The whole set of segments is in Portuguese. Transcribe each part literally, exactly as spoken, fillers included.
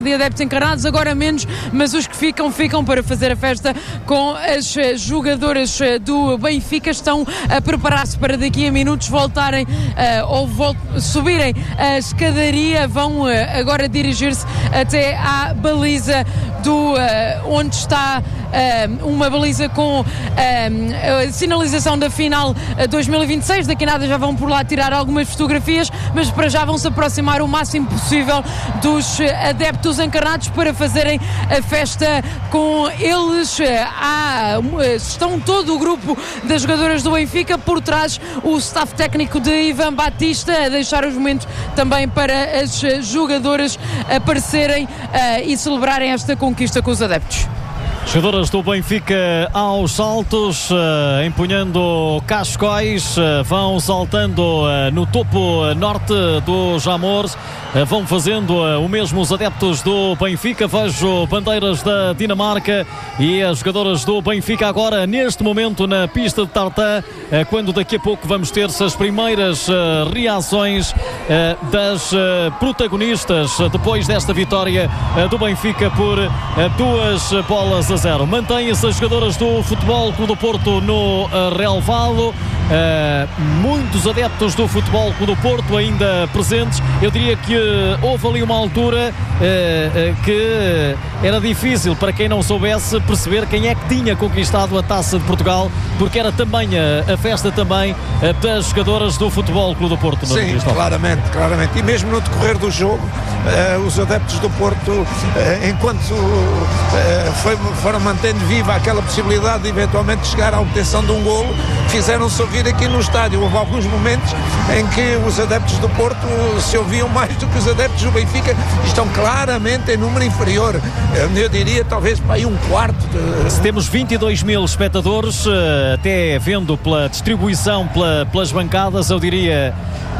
de adeptos encarnados, agora menos, mas os que ficam, ficam para fazer a festa com as jogadoras do Benfica. Estão a preparar-se para daqui a minutos voltarem uh, ou vol- subirem a escadaria, vão uh, agora dirigir-se até à baliza do, uh, onde está uh, uma baliza com uh, a sinalização da final uh, dois mil e vinte e seis. Daqui a nada já vão por lá tirar algumas fotografias, mas para já vão se aproximar o máximo possível dos uh, adeptos encarnados para fazerem a festa com eles. Há, estão todo o grupo das jogadoras do Benfica, por trás o staff técnico de Ivan Batista, a deixar o momento também para as jogadoras aparecerem uh, e celebrarem esta conquista com os adeptos. Jogadoras do Benfica aos saltos, uh, empunhando cascóis, uh, vão saltando uh, no topo norte do Jamor, uh, vão fazendo uh, o mesmo os adeptos do Benfica. Vejo bandeiras da Dinamarca e as jogadoras do Benfica agora neste momento na pista de tartan, uh, quando daqui a pouco vamos ter as primeiras uh, reações uh, das uh, protagonistas uh, depois desta vitória uh, do Benfica por uh, duas uh, bolas a zero. Mantêm-se as jogadoras do Futebol Clube do Porto no uh, relevado, uh, muitos adeptos do Futebol Clube do Porto ainda presentes. Eu diria que uh, houve ali uma altura uh, uh, que era difícil para quem não soubesse perceber quem é que tinha conquistado a Taça de Portugal, porque era também a, a festa também uh, das jogadoras do Futebol Clube do Porto. Sim, claramente, claramente. E mesmo no decorrer do jogo, uh, os adeptos do Porto, uh, enquanto uh, foi foram mantendo viva aquela possibilidade de eventualmente chegar à obtenção de um golo, fizeram-se ouvir aqui no estádio. Houve alguns momentos em que os adeptos do Porto se ouviam mais do que os adeptos do Benfica. Estão claramente em número inferior, eu diria talvez para aí um quarto de... Se temos vinte e dois mil espectadores, até vendo pela distribuição pela, pelas bancadas, eu diria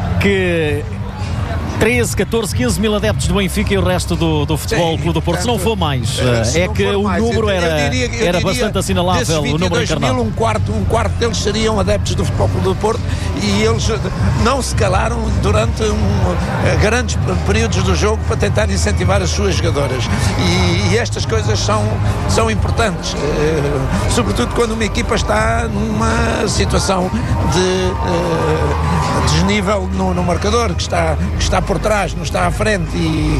que treze, catorze, quinze mil adeptos do Benfica e o resto do, do Futebol Clube do Porto, se não for mais, é, é que o mais, número eu, era, eu diria, eu era diria, bastante assinalável, o número encarnado. Mil, um, quarto, um quarto deles seriam adeptos do Futebol Clube do Porto e eles não se calaram durante um, grandes períodos do jogo para tentar incentivar as suas jogadoras e, e estas coisas são, são importantes, uh, sobretudo quando uma equipa está numa situação de uh, desnível no, no marcador, que está, que está por trás, não está à frente e,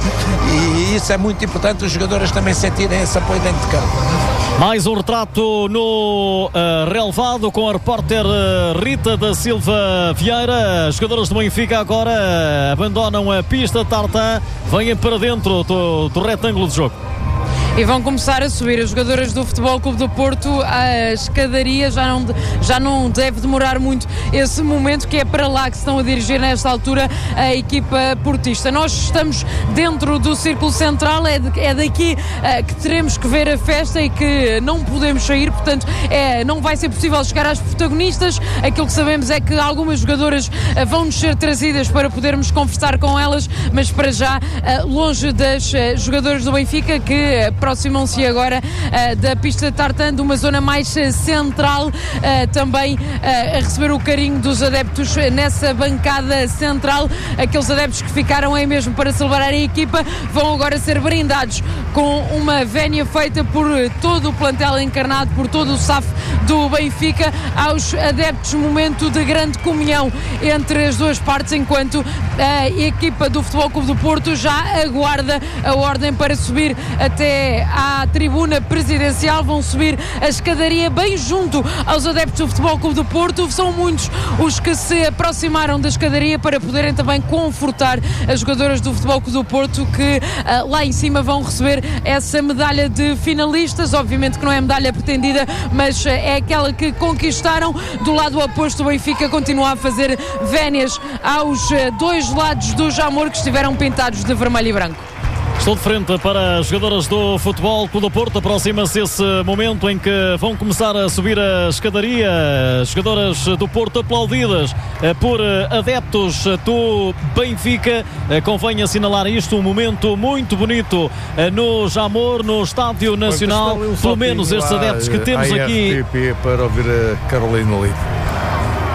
e isso é muito importante, os jogadores também sentirem esse apoio dentro de campo. Mais um retrato no uh, relevado com a repórter uh, Rita da Silva Vieira. As jogadoras do Benfica agora uh, abandonam a pista de tartan, vêm para dentro do, do retângulo de jogo. E vão começar a subir as jogadoras do Futebol Clube do Porto. A escadaria já não, já não deve demorar muito esse momento, que é para lá que se estão a dirigir nesta altura a equipa portista. Nós estamos dentro do círculo central, é, de, é daqui uh, que teremos que ver a festa e que não podemos sair, portanto é, não vai ser possível chegar às protagonistas. Aquilo que sabemos é que algumas jogadoras uh, vão nos ser trazidas para podermos conversar com elas, mas para já uh, longe das uh, jogadoras do Benfica, que uh, aproximam-se agora uh, da pista de tartan, de uma zona mais uh, central, uh, também uh, a receber o carinho dos adeptos nessa bancada central. Aqueles adeptos que ficaram aí mesmo para celebrar a equipa vão agora ser brindados com uma vénia feita por todo o plantel encarnado, por todo o staff do Benfica. Aos adeptos, momento de grande comunhão entre as duas partes, enquanto a equipa do Futebol Clube do Porto já aguarda a ordem para subir até à tribuna presidencial. Vão subir a escadaria bem junto aos adeptos do Futebol Clube do Porto. São muitos os que se aproximaram da escadaria para poderem também confortar as jogadoras do Futebol Clube do Porto, que uh, lá em cima vão receber essa medalha de finalistas. Obviamente que não é a medalha pretendida, mas uh, é aquela que conquistaram. Do lado oposto, o Benfica continua a fazer vénias aos uh, dois lados do Jamor, que estiveram pintados de vermelho e branco. Estou de frente para as jogadoras do Futebol Clube do Porto. Aproxima-se esse momento em que vão começar a subir a escadaria. As jogadoras do Porto aplaudidas por adeptos do Benfica. Convém assinalar isto, um momento muito bonito no Jamor, no Estádio Nacional. Um Pelo menos estes adeptos que temos aqui. Para ouvir a Carolina Lito.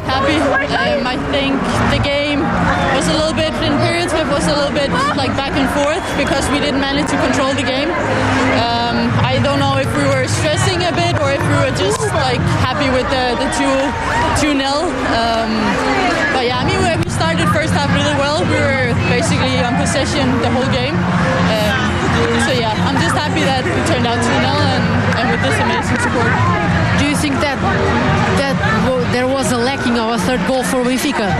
happy. Um, I think the game was a little bit, in periods, it was a little bit like back and forth because we didn't manage to control the game. Um, I don't know if we were stressing a bit or if we were just like happy with the, the two nil. Um, but yeah, I mean, we started first half really well. We were basically on possession the whole game. Um, so yeah, I'm just happy that we turned out two nil and, and with this amazing support. Do you think that that there was a lacking of a third goal for Benfica?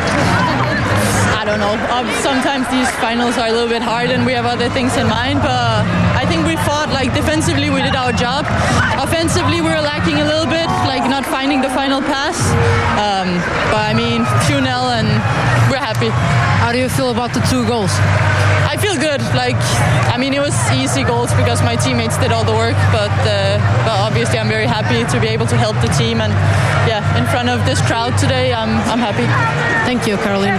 I don't know. Um, sometimes these finals are a little bit hard and we have other things in mind, but I think we fought, like, defensively we did our job. Offensively we were lacking a little bit, like not finding the final pass. Um, but I mean, two nil and we're happy. How do you feel about the two goals? I feel good. Like, I mean, it was easy goals because my teammates did all the work, but, uh, but obviously I'm very happy to be able to help the team, and yeah, in front of this crowd today, I'm, I'm happy. Thank you, Caroline.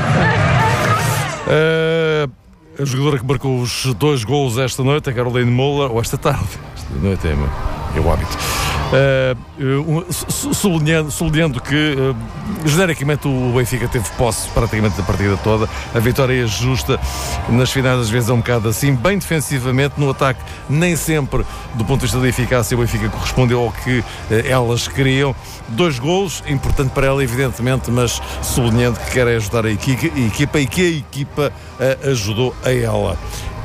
Uh, a jogadora que marcou os dois golos esta noite, a Caroline Moller, ou esta tarde, esta noite é, é o hábito. Uh, um, sublinhando, sublinhando que uh, genericamente o Benfica teve posse praticamente da partida toda. A vitória é justa. Nas finais às vezes é um bocado assim, bem defensivamente. No ataque nem sempre, do ponto de vista da eficácia, o Benfica correspondeu ao que uh, elas queriam. Dois golos, importante para ela evidentemente, mas sublinhando que quer ajudar a equipa, a equipa e que a equipa uh, ajudou a ela.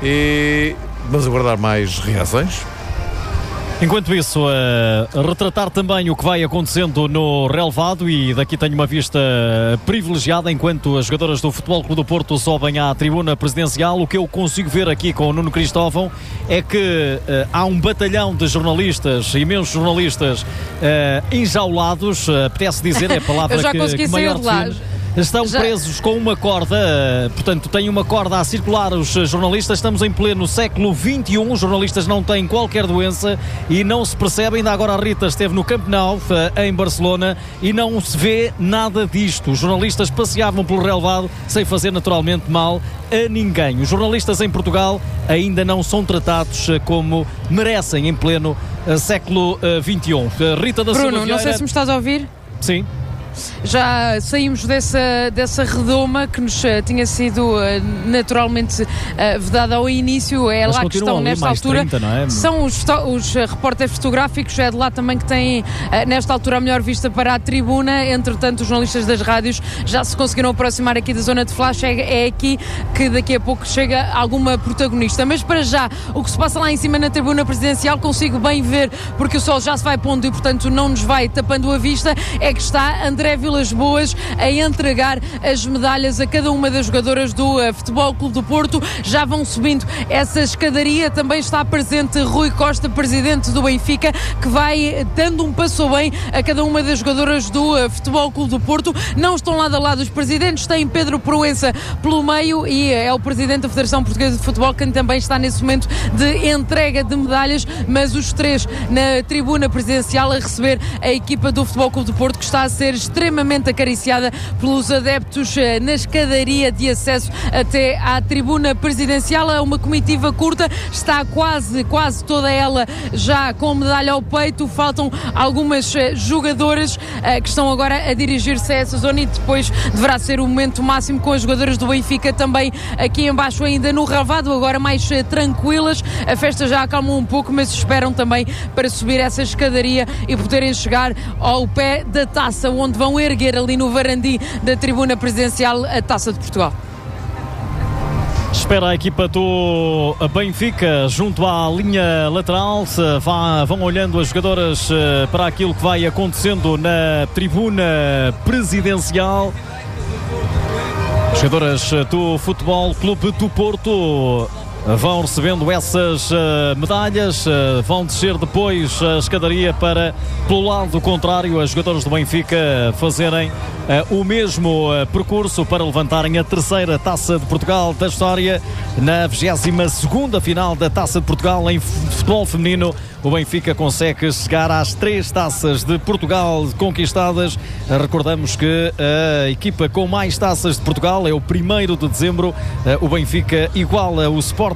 E vamos aguardar mais reações. Enquanto isso, a retratar também o que vai acontecendo no relevado, e daqui tenho uma vista privilegiada enquanto as jogadoras do Futebol Clube do Porto sobem à tribuna presidencial. O que eu consigo ver aqui com o Nuno Cristóvão é que uh, há um batalhão de jornalistas, imensos jornalistas uh, enjaulados, uh, apetece dizer, é a palavra eu já que, consegui que sair maior de lá. define. Estão Já... presos com uma corda, portanto tem uma corda a circular os jornalistas. Estamos em pleno século vinte e um, os jornalistas não têm qualquer doença e não se percebe. Ainda agora a Rita esteve no Camp Nou, em Barcelona, e não se vê nada disto. Os jornalistas passeavam pelo relevado sem fazer naturalmente mal a ninguém. Os jornalistas em Portugal ainda não são tratados como merecem em pleno século vinte e um. Rita da Silva Bruno, Vieira... não sei se me estás a ouvir. Sim. Já saímos dessa, dessa redoma que nos uh, tinha sido uh, naturalmente uh, vedada ao início. É Mas lá que estão nesta altura. trinta, não é? São os, os uh, repórteres fotográficos, é de lá também que têm uh, nesta altura a melhor vista para a tribuna. Entretanto, os jornalistas das rádios já se conseguiram aproximar aqui da zona de flash. É, é aqui que daqui a pouco chega alguma protagonista. Mas para já, o que se passa lá em cima na tribuna presidencial consigo bem ver, porque o sol já se vai pondo e portanto não nos vai tapando a vista. É que está André Vilas Boas a entregar as medalhas a cada uma das jogadoras do uh, Futebol Clube do Porto. Já vão subindo essa escadaria. Também está presente Rui Costa, presidente do Benfica, que vai dando um passo bem a cada uma das jogadoras do uh, Futebol Clube do Porto. Não estão lado a lado os presidentes, tem Pedro Proença pelo meio e é o presidente da Federação Portuguesa de Futebol quem também está nesse momento de entrega de medalhas, mas os três na tribuna presidencial a receber a equipa do Futebol Clube do Porto, que está a ser extremamente acariciada pelos adeptos na escadaria de acesso até à tribuna presidencial. É uma comitiva curta, está quase, quase toda ela já com medalha ao peito. Faltam algumas jogadoras que estão agora a dirigir-se a essa zona e depois deverá ser o momento máximo com as jogadoras do Benfica também aqui embaixo ainda no relvado, agora mais tranquilas. A festa já acalmou um pouco, mas esperam também para subir essa escadaria e poderem chegar ao pé da taça, onde vão erguer ali no varandi da tribuna presidencial a Taça de Portugal. Espera a equipa do Benfica junto à linha lateral. Vá, vão olhando as jogadoras para aquilo que vai acontecendo na tribuna presidencial. Jogadoras do Futebol Clube do Porto vão recebendo essas uh, medalhas, uh, vão descer depois a escadaria para, pelo lado contrário, as jogadoras do Benfica fazerem uh, o mesmo uh, percurso para levantarem a terceira Taça de Portugal da história. Na vigésima segunda final da Taça de Portugal em futebol feminino, o Benfica consegue chegar às três taças de Portugal conquistadas. Recordamos que a equipa com mais taças de Portugal é o primeiro de dezembro. O Benfica iguala o Sporting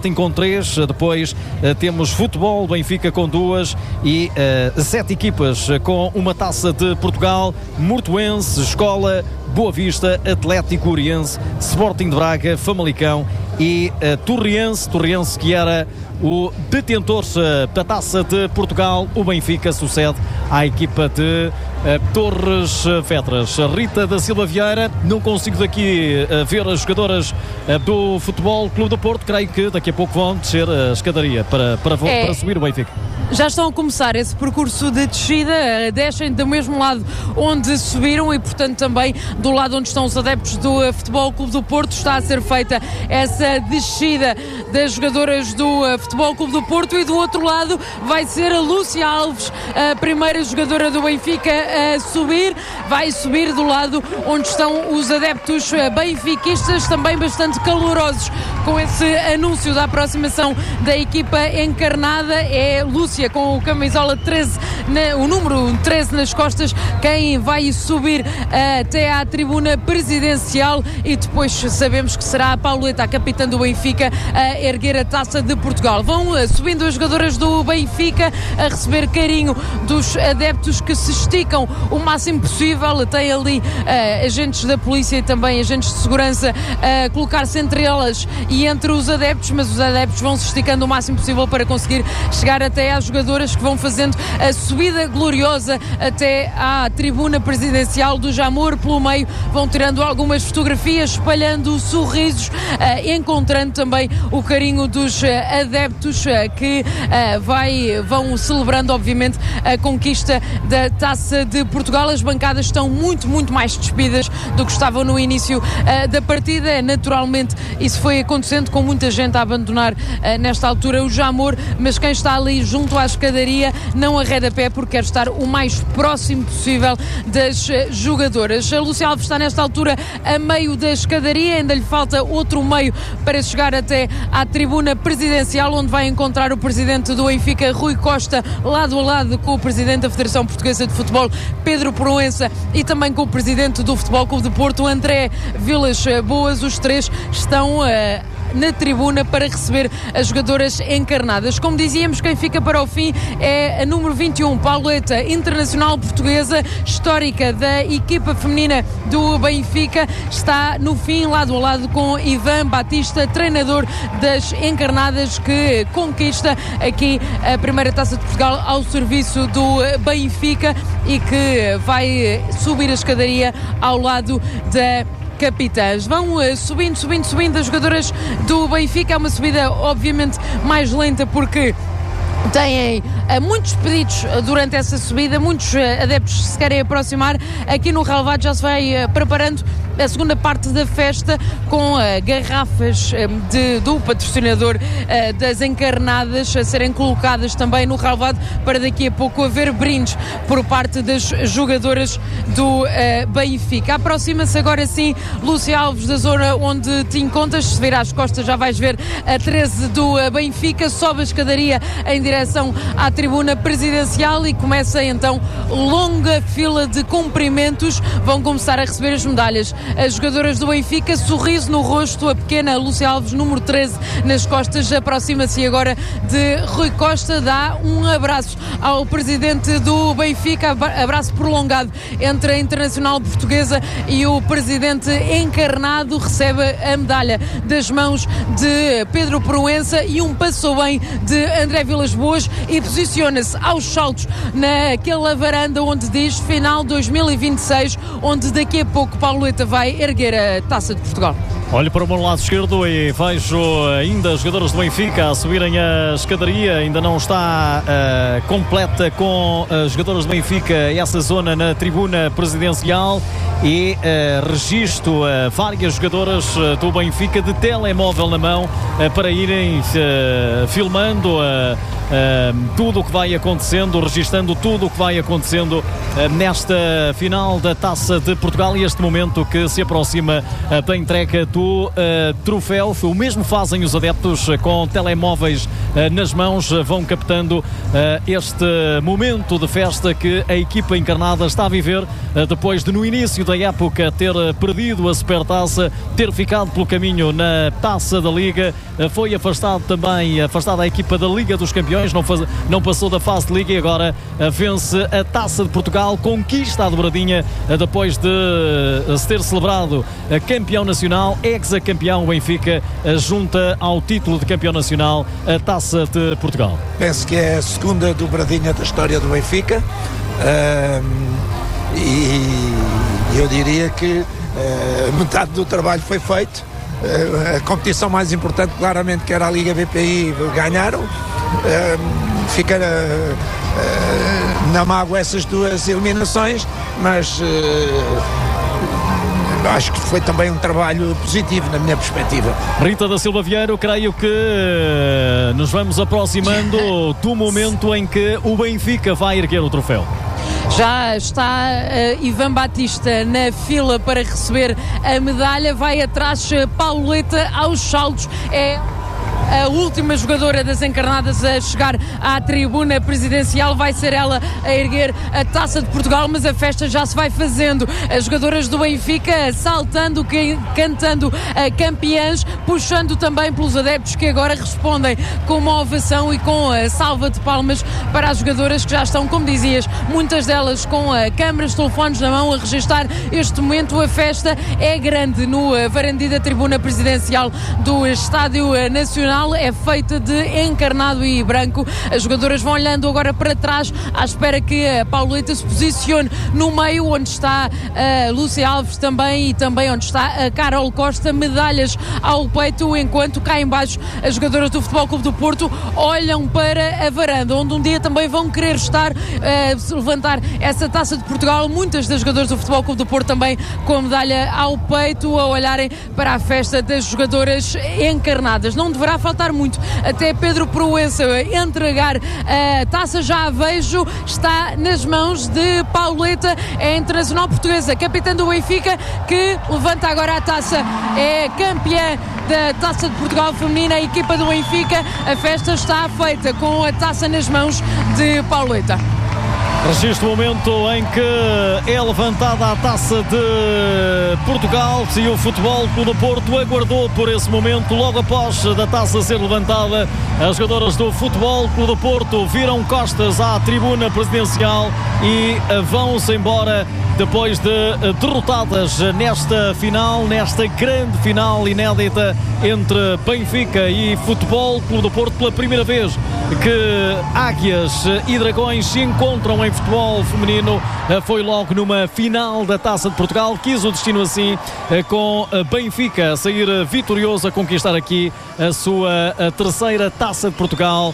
Sporting com três, depois uh, temos futebol, Benfica com duas e uh, sete equipas com uma Taça de Portugal: Mortoense, Escola, Boa Vista, Atlético Oriense, Sporting de Braga, Famalicão e uh, Torriense, Torriense que era o detentor uh, da Taça de Portugal. O Benfica sucede à equipa de uh, Torres Vedras. Rita da Silva Vieira, não consigo daqui uh, ver as jogadoras uh, do Futebol Clube do Porto. Creio que daqui a pouco vão descer a escadaria para, para, é. para subir o Benfica. Já estão a começar esse percurso de descida, descem do mesmo lado onde subiram e, portanto, também do lado onde estão os adeptos do Futebol Clube do Porto está a ser feita essa descida das jogadoras do Futebol Clube do Porto, e do outro lado vai ser a Lúcia Alves, a primeira jogadora do Benfica a subir, vai subir do lado onde estão os adeptos benfiquistas, também bastante calorosos com esse anúncio da aproximação da equipa encarnada. É Lúcia com o camisola treze, na, o número treze nas costas, quem vai subir uh, até à tribuna presidencial, e depois sabemos que será a Pauleta, a capitã do Benfica, a erguer a Taça de Portugal. Vão uh, subindo as jogadoras do Benfica a receber carinho dos adeptos que se esticam o máximo possível. Tem ali uh, agentes da polícia e também agentes de segurança a uh, colocar-se entre elas e entre os adeptos, mas os adeptos vão se esticando o máximo possível para conseguir chegar até às jogadoras, que vão fazendo a subida gloriosa até à tribuna presidencial do Jamor. Pelo meio vão tirando algumas fotografias, espalhando sorrisos, uh, encontrando também o carinho dos uh, adeptos uh, que uh, vai, vão celebrando, obviamente, a conquista da Taça de Portugal. As bancadas estão muito, muito mais despidas do que estavam no início uh, da partida. Naturalmente, isso foi acontecendo com muita gente a abandonar uh, nesta altura o Jamor, mas quem está ali junto à escadaria não arreda pé, porque quer estar o mais próximo possível das uh, jogadoras. A Lúcia Alves está nesta altura a meio da escadaria, ainda lhe falta outro meio para chegar até à tribuna presidencial, onde vai encontrar o presidente do Benfica, Rui Costa, lado a lado com o presidente da Federação Portuguesa de Futebol, Pedro Proença, e também com o presidente do Futebol Clube de Porto, André Vilas Boas. Os três estão uh, na tribuna para receber as jogadoras encarnadas. Como dizíamos, quem fica para o fim é a número vinte e um, Pauleta, internacional portuguesa, histórica da equipa feminina do Benfica. Está no fim, lado a lado com Ivan Batista, treinador das encarnadas, que conquista aqui a primeira Taça de Portugal ao serviço do Benfica e que vai subir a escadaria ao lado da capitãs. Vão uh, subindo, subindo, subindo as jogadoras do Benfica. É uma subida obviamente mais lenta, porque têm uh, muitos pedidos uh, durante essa subida, muitos uh, adeptos se querem aproximar. Aqui no relevado já se vai uh, preparando a segunda parte da festa, com uh, garrafas uh, de, do patrocinador uh, das encarnadas a serem colocadas também no relevado, para daqui a pouco haver brindes por parte das jogadoras do uh, Benfica. Aproxima-se agora sim Lúcia Alves da zona onde te encontras. Se vir às costas já vais ver a treze do uh, Benfica. Sobe a escadaria em direção à tribuna presidencial e começa então longa fila de cumprimentos. Vão começar a receber as medalhas as jogadoras do Benfica, sorriso no rosto, a pequena Lúcia Alves, número treze, nas costas. Aproxima-se agora de Rui Costa, dá um abraço ao presidente do Benfica, abraço prolongado entre a internacional portuguesa e o presidente encarnado. Recebe a medalha das mãos de Pedro Proença e um passou bem de André Vilas Boas, e posiciona-se aos saltos naquela varanda onde diz final dois mil e vinte e seis, onde daqui a pouco Pauleta vai erguer a Taça de Portugal. Olho para o meu lado esquerdo e vejo ainda as jogadoras do Benfica a subirem a escadaria. Ainda não está uh, completa com as jogadoras do Benfica essa zona na tribuna presidencial, e uh, registro uh, várias jogadoras uh, do Benfica de telemóvel na mão uh, para irem uh, filmando uh, tudo o que vai acontecendo, registando tudo o que vai acontecendo uh, nesta final da Taça de Portugal e este momento que se aproxima uh, da entrega do uh, troféu. O mesmo fazem os adeptos uh, com telemóveis uh, nas mãos, uh, vão captando uh, este momento de festa que a equipa encarnada está a viver uh, depois de no início da época ter uh, perdido a Supertaça, ter ficado pelo caminho na Taça da Liga, uh, foi afastado também, afastada a equipa da Liga dos Campeões, não, faz, não passou da fase de Liga e agora uh, vence a Taça de Portugal, conquista a dobradinha uh, depois de uh, se ter celebrado uh, campeão nacional, ex-campeão Benfica, uh, junta ao título de campeão nacional a Taça de Portugal. Penso que é a segunda dobradinha da história do Benfica, uh, e eu diria que uh, metade do trabalho foi feito. Uh, a competição mais importante, claramente, que era a Liga B P I, ganharam. Uh, fica uh, uh, na mágoa essas duas eliminações, mas uh, acho que foi também um trabalho positivo na minha perspectiva. Rita da Silva Vieira, creio que nos vamos aproximando do momento em que o Benfica vai erguer o troféu. Já está uh, Ivan Batista na fila para receber a medalha, vai atrás uh, Pauleta aos saltos, é a última jogadora das encarnadas a chegar à tribuna presidencial, vai ser ela a erguer a Taça de Portugal, mas a festa já se vai fazendo. As jogadoras do Benfica saltando, cantando campeãs, puxando também pelos adeptos que agora respondem com uma ovação e com a salva de palmas para as jogadoras que já estão, como dizias, muitas delas com câmaras, telefones na mão a registar este momento. A festa é grande no varandi da tribuna presidencial do Estádio Nacional. É feita de encarnado e branco. As jogadoras vão olhando agora para trás à espera que a Pauleta se posicione no meio, onde está a Lúcia Alves também e também onde está a Carol Costa. Medalhas ao peito, enquanto cá em baixo as jogadoras do Futebol Clube do Porto olham para a varanda, onde um dia também vão querer estar a levantar essa Taça de Portugal. Muitas das jogadoras do Futebol Clube do Porto também com a medalha ao peito, a olharem para a festa das jogadoras encarnadas. Não deverá faltar muito até Pedro Proença entregar a taça. Já a vejo, está nas mãos de Pauleta, é a internacional portuguesa, capitã do Benfica, que levanta agora a taça, é campeã da Taça de Portugal feminina, a equipa do Benfica. A festa está feita com a taça nas mãos de Pauleta. Registro o momento em que é levantada a Taça de Portugal e o Futebol Clube do Porto aguardou por esse momento. Logo após da taça ser levantada, as jogadoras do Futebol Clube do Porto viram costas à tribuna presidencial e vão-se embora depois de derrotadas nesta final, nesta grande final inédita entre Benfica e Futebol Clube do Porto. Pela primeira vez que Águias e Dragões se encontram em futebol feminino, foi logo numa final da Taça de Portugal. Quis o destino assim, com Benfica a sair vitorioso, a conquistar aqui a sua terceira Taça de Portugal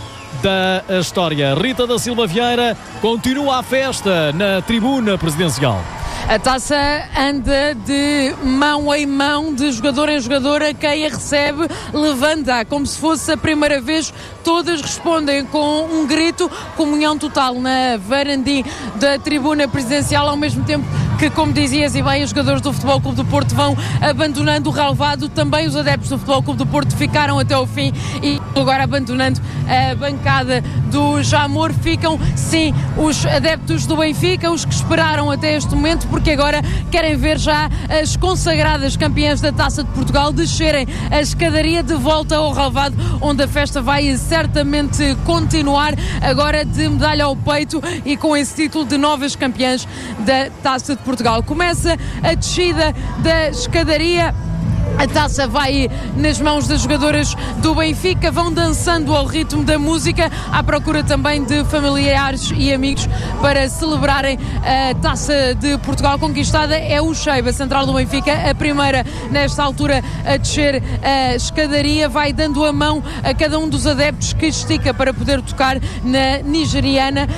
da história. Rita da Silva Vieira, continua a festa na tribuna presidencial. A taça anda de mão em mão, de jogador em jogadora. Quem a recebe levanta como se fosse a primeira vez. Todas respondem com um grito, comunhão total na varandi da tribuna presidencial, ao mesmo tempo que, como dizias e bem, os jogadores do Futebol Clube do Porto vão abandonando o relvado. Também os adeptos do Futebol Clube do Porto ficaram até o fim e agora abandonando a bancada do Jamor. Ficam, sim, os adeptos do Benfica, os que esperaram até este momento, porque agora querem ver já as consagradas campeãs da Taça de Portugal descerem a escadaria de volta ao relvado, onde a festa vai certamente continuar, agora de medalha ao peito e com esse título de novas campeãs da Taça de Portugal. Começa a descida da escadaria. A taça vai nas mãos das jogadoras do Benfica, vão dançando ao ritmo da música, à procura também de familiares e amigos para celebrarem a Taça de Portugal conquistada. É o Cheiba, central do Benfica, a primeira nesta altura a descer a escadaria, vai dando a mão a cada um dos adeptos que estica para poder tocar na nigeriana.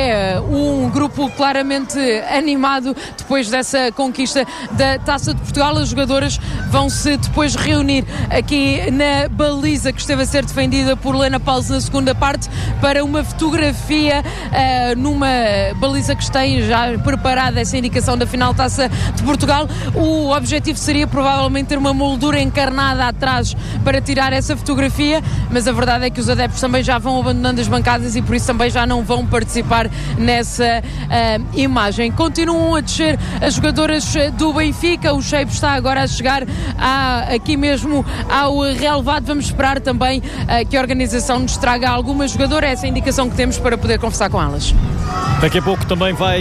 É um grupo claramente animado depois dessa conquista da Taça de Portugal. As jogadoras vão se se depois reunir aqui na baliza que esteve a ser defendida por Lena Pauls na segunda parte para uma fotografia uh, numa baliza que tem já preparada essa indicação da final Taça de Portugal. O objetivo seria provavelmente ter uma moldura encarnada atrás para tirar essa fotografia, mas a verdade é que os adeptos também já vão abandonando as bancadas e por isso também já não vão participar nessa uh, imagem. Continuam a descer as jogadoras do Benfica, o shape está agora a chegar a, aqui mesmo ao relevado. Vamos esperar também uh, que a organização nos traga alguma jogadora, essa é a indicação que temos para poder conversar com elas. Daqui a pouco também vai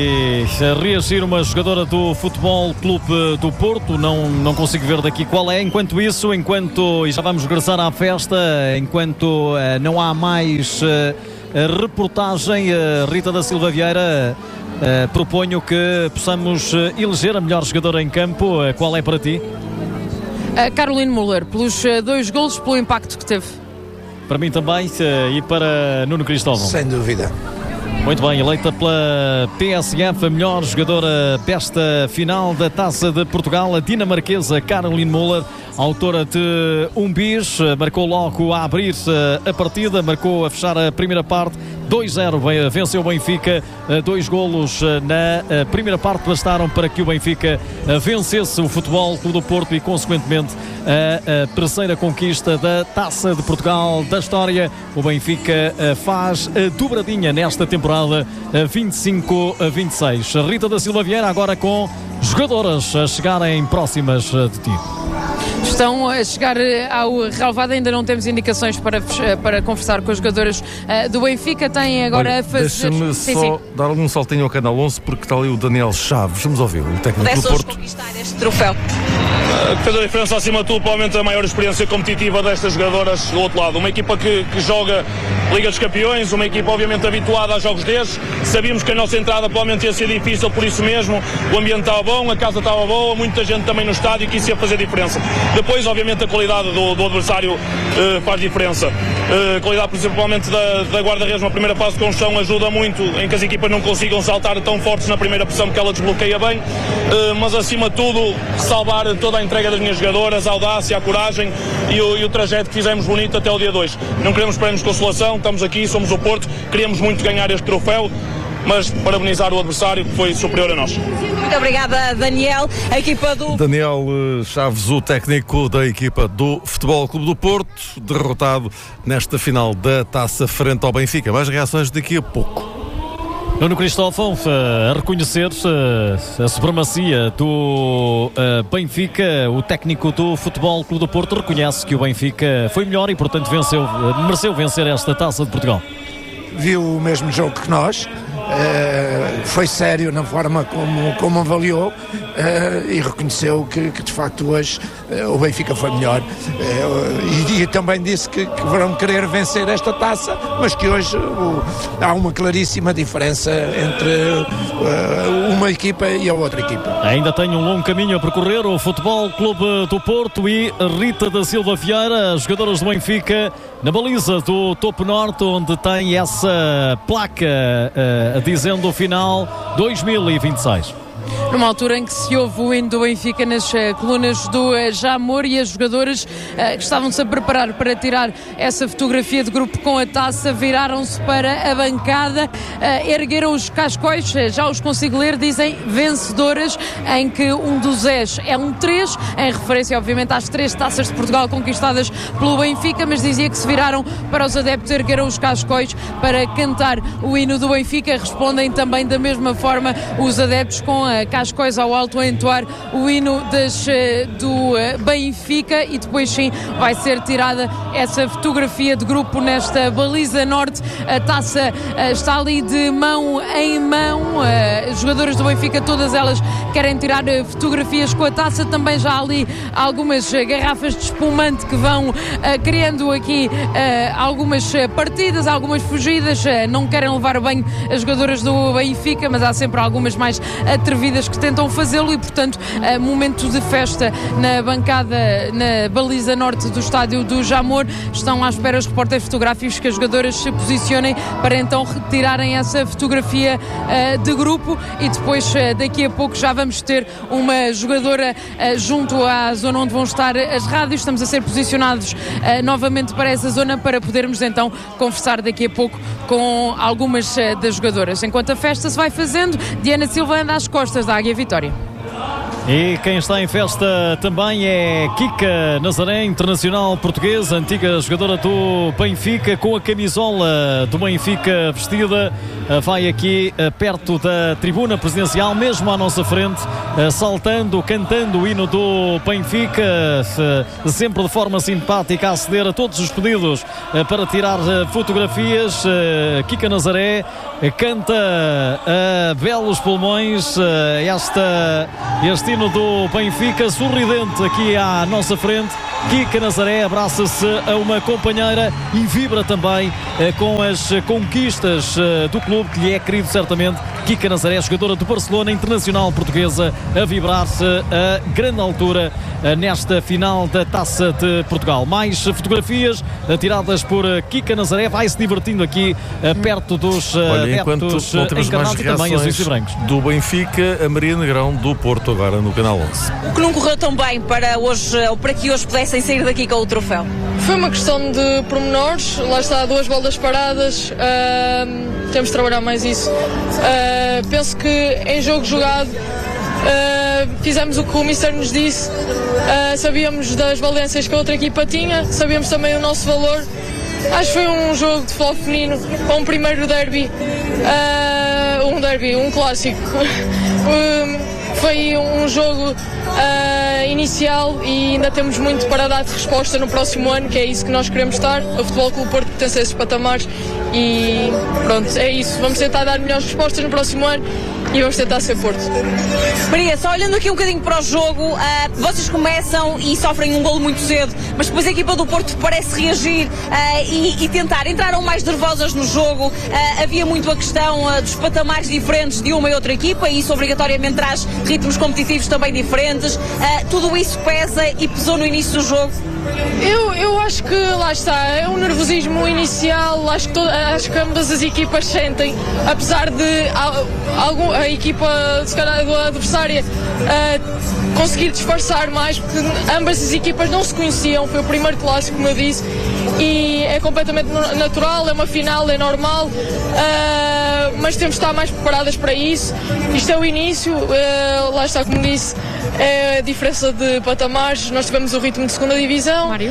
reagir uma jogadora do Futebol Clube do Porto, não, não consigo ver daqui qual é. Enquanto isso, enquanto, e já vamos regressar à festa, enquanto uh, não há mais uh, reportagem, uh, Rita da Silva Vieira, uh, proponho que possamos uh, eleger a melhor jogadora em campo. Uh, qual é para ti? Uh, Caroline Müller, pelos uh, dois golos, pelo impacto que teve. Para mim também, uh, e para Nuno Cristóvão. Sem dúvida. Muito bem, eleita pela T S F a melhor jogadora desta final da Taça de Portugal, a dinamarquesa Caroline Müller, autora de um bis, marcou logo a abrir a partida, marcou a fechar a primeira parte, dois zero, venceu o Benfica, dois golos na primeira parte bastaram para que o Benfica vencesse o Futebol Clube do Porto e consequentemente a terceira conquista da Taça de Portugal da história. O Benfica faz a dobradinha nesta temporada vinte e cinco a vinte e seis. Rita da Silva Vieira agora com jogadoras a chegarem próximas de ti. Estão a chegar ao relevado, ainda não temos indicações para, para conversar com as jogadoras uh, do Benfica. Têm agora Olha, a fazer... Deixa-me sim, só sim. dar um saltinho ao Canal onze porque está ali o Daniel Chaves. Vamos ouvir o técnico do Porto. Conquistar este troféu. Que fez a diferença acima de tudo, provavelmente a maior experiência competitiva destas jogadoras do outro lado. Uma equipa que, que joga Liga dos Campeões, uma equipa obviamente habituada a jogos destes. Sabíamos que a nossa entrada provavelmente ia ser difícil, por isso mesmo o ambiente estava bom, a casa estava boa, muita gente também no estádio que isso ia fazer diferença. Depois obviamente a qualidade do, do adversário uh, faz diferença. Uh, a qualidade principalmente da, da guarda-redes na primeira fase de construção ajuda muito em que as equipas não consigam saltar tão fortes na primeira pressão porque ela desbloqueia bem, uh, mas acima de tudo salvar toda a entrega das minhas jogadoras, a audácia, a coragem e o, e o trajeto que fizemos bonito até o dia dois. Não queremos prémios de consolação, estamos aqui, somos o Porto, queríamos muito ganhar este troféu, mas parabenizar o adversário que foi superior a nós. Muito obrigada, Daniel. A equipa do... Daniel Chaves, o técnico da equipa do Futebol Clube do Porto, derrotado nesta final da Taça frente ao Benfica. Mais reações daqui a pouco. Nuno Cristóvão a reconhecer a supremacia do Benfica, o técnico do Futebol Clube do Porto reconhece que o Benfica foi melhor e portanto venceu, mereceu vencer esta Taça de Portugal. Viu o mesmo jogo que nós, uh, foi sério na forma como, como avaliou uh, e reconheceu que, que de facto hoje uh, o Benfica foi melhor uh, e, e também disse que, que vão querer vencer esta taça, mas que hoje uh, há uma claríssima diferença entre uh, uma equipa e a outra equipa. Ainda tem um longo caminho a percorrer o Futebol Clube do Porto e Rita da Silva Vieira, jogadoras do Benfica, na baliza do Topo Norte, onde tem essa placa uh, dizendo o final dois mil e vinte e seis. Numa altura em que se ouve o hino do Benfica nas uh, colunas do uh, Jamor e as jogadoras uh, que estavam-se a preparar para tirar essa fotografia de grupo com a taça, viraram-se para a bancada, uh, ergueram os cascóis, uh, já os consigo ler, dizem vencedoras, em que um dos S é um três, em referência obviamente às três taças de Portugal conquistadas pelo Benfica, mas dizia que se viraram para os adeptos, ergueram os cascóis para cantar o hino do Benfica. Respondem também da mesma forma os adeptos com a cascóis ao alto a entoar o hino das, do Benfica, e depois sim vai ser tirada essa fotografia de grupo nesta baliza norte. A taça está ali de mão em mão, as jogadoras do Benfica todas elas querem tirar fotografias com a taça. Também já há ali algumas garrafas de espumante que vão criando aqui algumas partidas, algumas fugidas, não querem levar bem as jogadoras do Benfica, mas há sempre algumas mais atrevidas vidas que tentam fazê-lo e, portanto, momento de festa na bancada, na baliza norte do estádio do Jamor. Estão à espera os repórteres fotográficos que as jogadoras se posicionem para então retirarem essa fotografia uh, de grupo e depois uh, daqui a pouco já vamos ter uma jogadora uh, junto à zona onde vão estar as rádios. Estamos a ser posicionados uh, novamente para essa zona para podermos então conversar daqui a pouco com algumas uh, das jogadoras. Enquanto a festa se vai fazendo, Diana Silva anda às costas da Águia Vitória. E quem está em festa também é Kika Nazaré, internacional portuguesa, antiga jogadora do Benfica, com a camisola do Benfica vestida, vai aqui perto da tribuna presidencial, mesmo à nossa frente, saltando, cantando o hino do Benfica, sempre de forma simpática a aceder a todos os pedidos para tirar fotografias. Kika Nazaré canta a belos pulmões esta, este hino do Benfica, sorridente aqui à nossa frente. Kika Nazaré abraça-se a uma companheira e vibra também eh, com as conquistas eh, do clube que lhe é querido certamente. Kika Nazaré, jogadora do Barcelona, internacional portuguesa, a vibrar-se a grande altura eh, nesta final da Taça de Portugal. Mais fotografias eh, tiradas por eh, Kika Nazaré, vai-se divertindo aqui eh, perto dos eh, Olha, adeptos encarnados e também azuis e brancos. Do Benfica, a Maria Negrão do Porto, agora no Canal onze. O que não correu tão bem para, hoje, ou para que hoje pudessem sair daqui com o troféu? Foi uma questão de pormenores, lá está, duas bolas paradas, uh, temos de trabalhar mais isso. Uh, penso que em jogo jogado uh, fizemos o que o mister nos disse, uh, sabíamos das valências que a outra equipa tinha, sabíamos também o nosso valor. Acho que foi um jogo de futebol feminino, um primeiro derby, uh, um derby, um clássico. uh, Foi um jogo uh, inicial e ainda temos muito para dar de resposta no próximo ano, que é isso que nós queremos estar. O Futebol Clube Porto pertence a esses patamares e pronto, é isso. Vamos tentar dar melhores respostas no próximo ano e vamos tentar ser Porto. Maria, só olhando aqui um bocadinho para o jogo, uh, vocês começam e sofrem um golo muito cedo, mas depois a equipa do Porto parece reagir uh, e, e tentar. Entraram mais nervosas no jogo, uh, havia muito a questão uh, dos patamares diferentes de uma e outra equipa e isso obrigatoriamente traz ritmos competitivos também diferentes. Uh, tudo isso pesa e pesou no início do jogo? Eu, eu acho que lá está, é um nervosismo inicial, acho que, to, acho que ambas as equipas sentem, apesar de a, algum, a equipa se calhar do adversária uh, conseguir disfarçar mais, porque ambas as equipas não se conheciam, foi o primeiro clássico, como eu disse, e é completamente natural, é uma final, é normal, uh, mas temos de estar mais preparadas para isso. Isto é o início, uh, lá está, como disse, é a diferença de patamares, nós tivemos o ritmo de segunda divisão uh,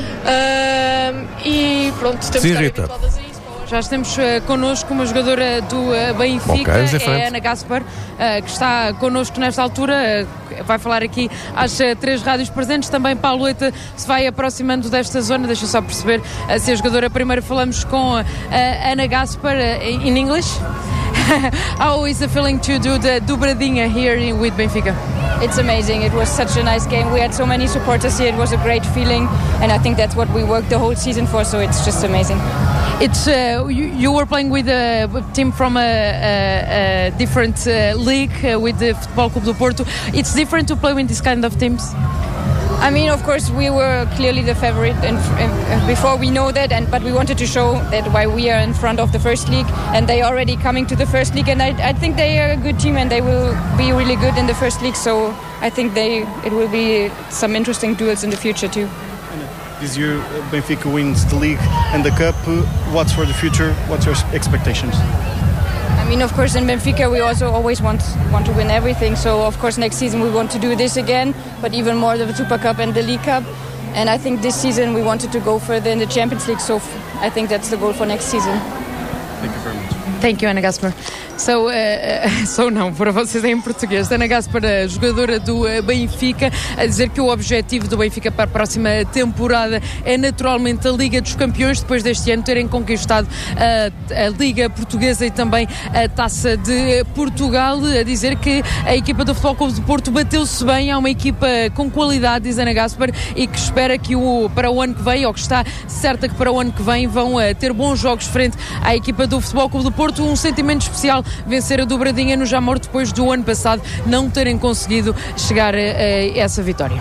e pronto, temos Sim, de estar Rita. habituadas a isso. Já temos uh, connosco uma jogadora do uh, Benfica, Okay, é a Ana Gaspar, uh, que está connosco nesta altura, uh, vai falar aqui às uh, três rádios presentes, também Pauleta se vai aproximando desta zona, deixa só perceber uh, se a jogadora. Primeiro falamos com a uh, Ana Gaspar uh, in English. How is the feeling to do the dobradinha here in, with Benfica? It's amazing. It was such a nice game. We had so many supporters here. It was a great feeling, and I think that's what we worked the whole season for. So it's just amazing. It's uh, you, you were playing with a team from a, a, a different uh, league uh, with the Futebol Clube do Porto. It's different to play with this kind of teams. I mean, of course, we were clearly the favorite, and, and before we know that, and but we wanted to show that why we are in front of the first league, and they are already coming to the first league, and I, I think they are a good team, and they will be really good in the first league. So I think they it will be some interesting duels in the future too. This year, Benfica wins the league and the cup. What's for the future? What's your expectations? I mean, of course, in Benfica we also always want want to win everything. So, of course, next season we want to do this again, but even more the Super Cup and the League Cup. And I think this season we wanted to go further in the Champions League. So, I think that's the goal for next season. Thank you very much. Thank you, Ana Gaspar. So, uh, so não, para vocês é em português. Ana Gaspar, jogadora do Benfica, a dizer que o objetivo do Benfica para a próxima temporada é naturalmente a Liga dos Campeões, depois deste ano terem conquistado a, a Liga Portuguesa e também a Taça de Portugal. A dizer que a equipa do Futebol Clube do Porto bateu-se bem, é uma equipa com qualidade, diz Ana Gaspar, e que espera que o, para o ano que vem, ou que está certa que para o ano que vem vão uh, ter bons jogos frente à equipa do Futebol Clube do Porto. Um sentimento especial vencer a dobradinha no Jamor depois do ano passado não terem conseguido chegar a, a essa vitória.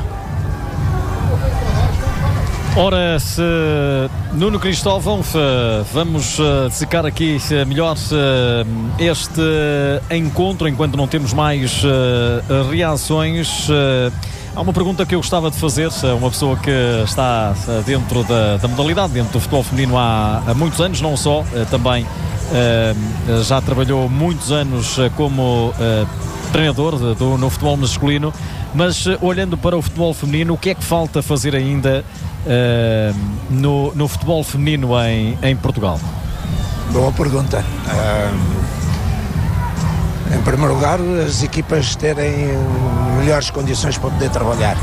Ora, se Nuno Cristóvão, vamos dissecar aqui melhor este encontro enquanto não temos mais reações. Há uma pergunta que eu gostava de fazer a uma pessoa que está dentro da, da modalidade, dentro do futebol feminino há, há muitos anos, não só, também já trabalhou muitos anos como treinador do, no futebol masculino, mas olhando para o futebol feminino, o que é que falta fazer ainda Uh, no, no futebol feminino em, em Portugal? Boa pergunta. Uh, em primeiro lugar, as equipas terem melhores condições para poder trabalhar.